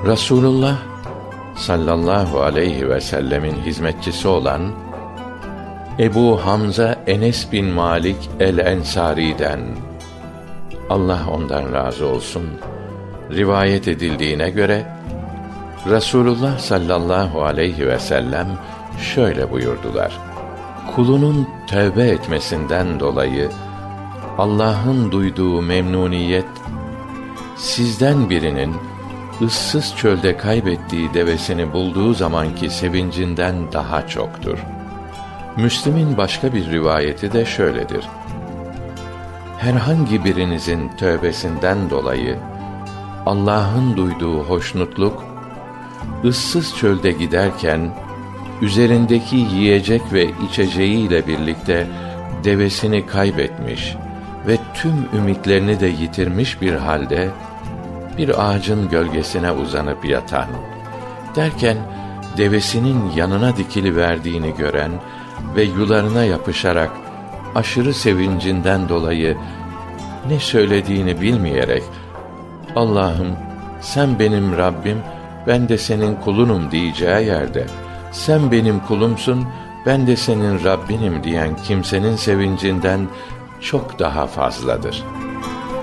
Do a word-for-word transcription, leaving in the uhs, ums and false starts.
Resulullah sallallahu aleyhi ve sellemin hizmetçisi olan Ebu Hamza Enes bin Malik el-Ensari'den, Allah ondan razı olsun, rivayet edildiğine göre Resulullah sallallahu aleyhi ve sellem şöyle buyurdular: kulunun tövbe etmesinden dolayı Allah'ın duyduğu memnuniyet, sizden birinin ıssız çölde kaybettiği devesini bulduğu zamanki sevincinden daha çoktur. Müslim'in başka bir rivayeti de şöyledir: herhangi birinizin tövbesinden dolayı Allah'ın duyduğu hoşnutluk, ıssız çölde giderken üzerindeki yiyecek ve içeceğiyle birlikte devesini kaybetmiş ve tüm ümitlerini de yitirmiş bir halde bir ağacın gölgesine uzanıp yatan, derken devesinin yanına dikiliverdiğini gören ve yularına yapışarak aşırı sevincinden dolayı ne söylediğini bilmeyerek Allah'ım sen benim Rabbim, ben de senin kulunum diyeceği yerde sen benim kulumsun, ben de senin Rabbinim diyen kimsenin sevincinden çok daha fazladır.